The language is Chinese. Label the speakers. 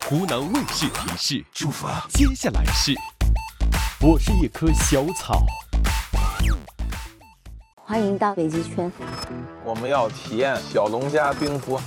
Speaker 1: 湖南卫视提示：接下来是，我是一棵小草。
Speaker 2: 欢迎到北极圈。
Speaker 3: 我们要体验小龙虾冰敷。